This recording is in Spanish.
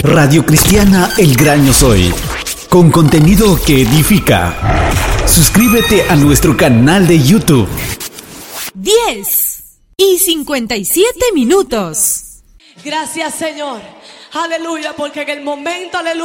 Radio Cristiana El Gran Yo Soy, con contenido que edifica. Suscríbete a nuestro canal de YouTube. 10:57. Gracias, Señor. Aleluya, porque en el momento, aleluya.